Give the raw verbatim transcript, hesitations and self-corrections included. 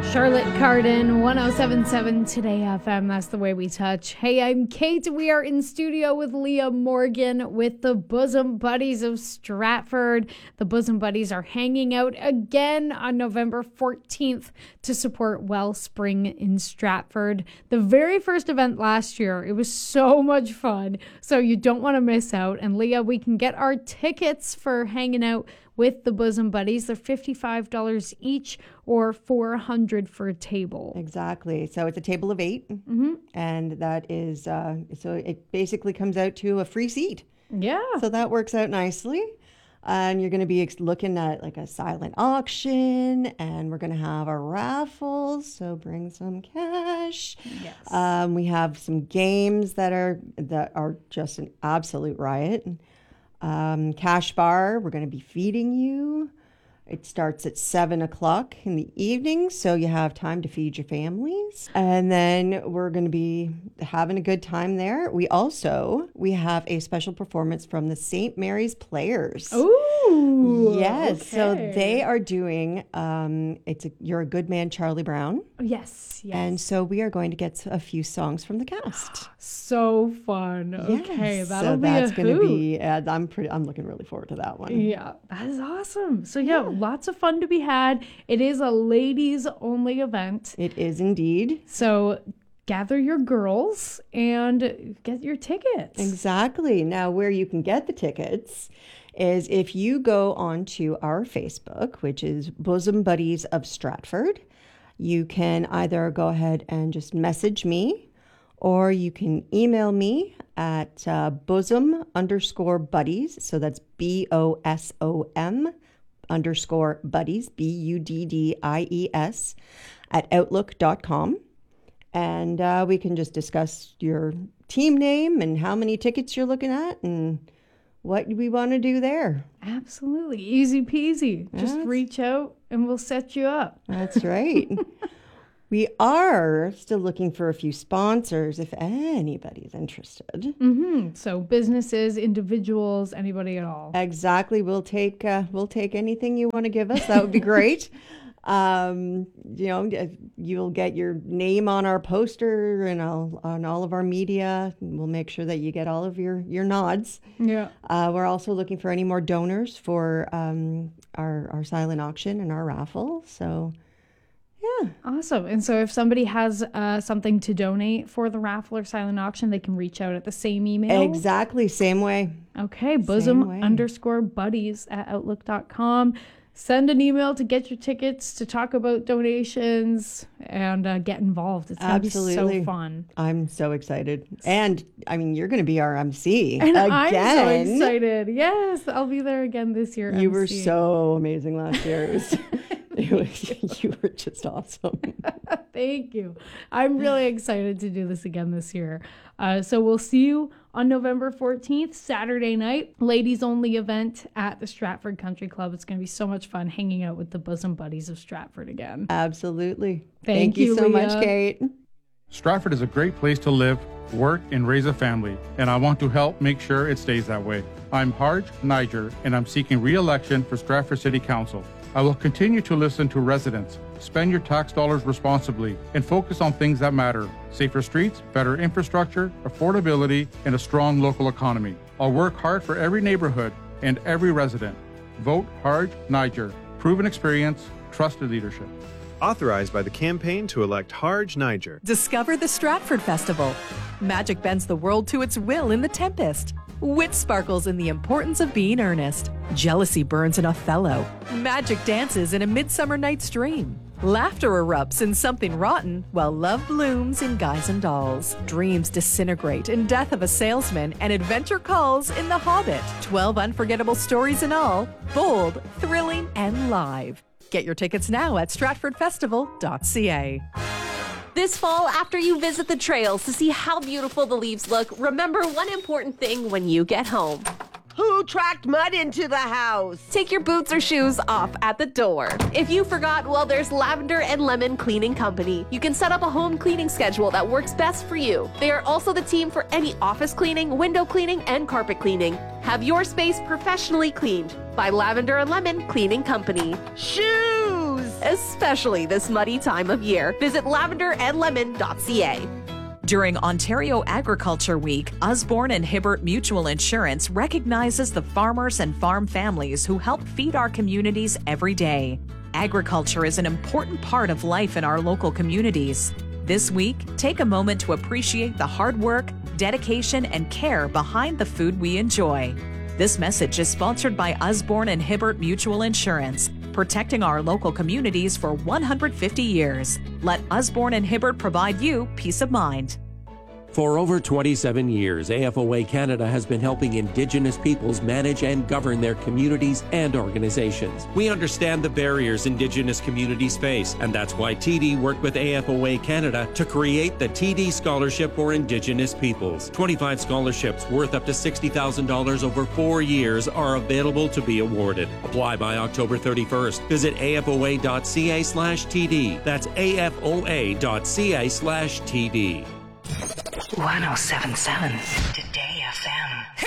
Charlotte Cardin, one oh seven point seven Today F M. That's the way we touch. Hey, I'm Kate. We are in studio with Leah Morgan with the Bosom Buddies of Stratford. The Bosom Buddies are hanging out again on November fourteenth to support Wellspring in Stratford. The very first event last year, it was so much fun. So you don't want to miss out. And Leah, we can get our tickets for hanging out with the Bosom Buddies. They're fifty-five dollars each or four hundred dollars for a table. Exactly. So it's a table of eight. Mm-hmm. And that is, uh, so it basically comes out to a free seat. Yeah. So that works out nicely. And you're going to be ex- looking at like a silent auction, and we're going to have a raffle. So bring some cash. Yes. Um, we have some games that are that are just an absolute riot. Um, cash bar, we're going to be feeding you. It starts at seven o'clock in the evening, so you have time to feed your families. And then we're going to be having a good time there. We also, we have a special performance from the Saint Mary's Players. Ooh. Yes, okay. so they are doing, um, it's a, You're a Good Man, Charlie Brown. Yes, yes. And so we are going to get a few songs from the cast. So fun. Okay, Yes, that'll so be that's a going to hoot. be, uh, I'm pretty, I'm looking really forward to that one. Yeah, that is awesome. So yeah, lots of fun to be had. It is a ladies only event. It is indeed. So gather your girls and get your tickets. Exactly. Now, where you can get the tickets is if you go onto our Facebook, which is Bosom Buddies of Stratford. You can either go ahead and just message me, or you can email me at uh, bosom underscore buddies. So that's B O S O M underscore buddies, B U D D I E S, at outlook dot com. And uh, we can just discuss your team name and how many tickets you're looking at and what we want to do there. Absolutely. Easy peasy. Just Yes. reach out and we'll set you up. That's right. We are still looking for a few sponsors if anybody's interested. Mm-hmm. So businesses, individuals, anybody at all. Exactly. We'll take uh, we'll take anything you want to give us. That would be great. um, you know, you'll get your name on our poster and all, on all of our media. We'll make sure that you get all of your, your nods. Yeah. Uh, we're also looking for any more donors for um, our, our silent auction and our raffle. So, yeah. Awesome. And so if somebody has uh, something to donate for the raffle or silent auction, they can reach out at the same email. Exactly. Same way. Okay. Bosom way. underscore buddies at outlook dot com. Send an email to get your tickets, to talk about donations, and uh, get involved. It's going to be so fun. I'm so excited. And, I mean, you're going to be our M C And again. I'm so excited. Yes, I'll be there again this year. You M C. were so amazing last year. It was, it was, you were just awesome. Thank you. I'm really excited to do this again this year. Uh, so we'll see you on November fourteenth, Saturday night, ladies only event at the Stratford Country Club. It's going to be so much fun hanging out with the Bosom Buddies of Stratford again. Absolutely. Thank Thank you you, so Leah. much, Kate. Stratford is a great place to live, work, and raise a family, and I want to help make sure it stays that way. I'm Harj Niger, and I'm seeking re-election for Stratford City Council. I will continue to listen to residents, spend your tax dollars responsibly, and focus on things that matter: safer streets, better infrastructure, affordability, and a strong local economy. I'll work hard for every neighborhood and every resident. Vote Harj Niger. Proven experience, trusted leadership. Authorized by the campaign to elect Harj Niger. Discover the Stratford Festival. Magic bends the world to its will in The Tempest. Wit sparkles in the importance of being earnest. Jealousy burns in Othello. Magic dances in A Midsummer Night's Dream. Laughter erupts in Something Rotten, while love blooms in Guys and Dolls. Dreams disintegrate in Death of a Salesman, and adventure calls in The Hobbit. Twelve unforgettable stories in all, bold, thrilling, and live. Get your tickets now at stratford festival dot c a. This fall, after you visit the trails to see how beautiful the leaves look, remember one important thing when you get home. Who tracked mud into the house? Take your boots or shoes off at the door. If you forgot, well, there's Lavender and Lemon Cleaning Company. You can set up a home cleaning schedule that works best for you. They are also the team for any office cleaning, window cleaning, and carpet cleaning. Have your space professionally cleaned by Lavender and Lemon Cleaning Company. Shoes! especially this muddy time of year. Visit lavender and lemon dot c a. During Ontario Agriculture Week, Usborne and Hibbert Mutual Insurance recognizes the farmers and farm families who help feed our communities every day. Agriculture is an important part of life in our local communities. This week, take a moment to appreciate the hard work, dedication, and care behind the food we enjoy. This message is sponsored by Usborne and Hibbert Mutual Insurance, protecting our local communities for one hundred fifty years. Let Usborne and Hibbert provide you peace of mind. For over twenty-seven years, A F O A Canada has been helping Indigenous peoples manage and govern their communities and organizations. We understand the barriers Indigenous communities face, and that's why T D worked with A F O A Canada to create the T D Scholarship for Indigenous Peoples. twenty-five scholarships worth up to sixty thousand dollars over four years are available to be awarded. Apply by October thirty-first. Visit A F O A dot C A slash T D. That's A F O A dot C A slash T D. one oh seven point seven Today F M.